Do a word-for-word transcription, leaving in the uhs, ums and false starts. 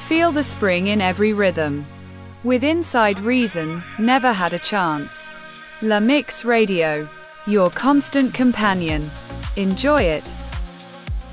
Feel the spring in every rhythm. With Inside Reason, never had a chance. La Mix Radio, your constant companion. Enjoy it.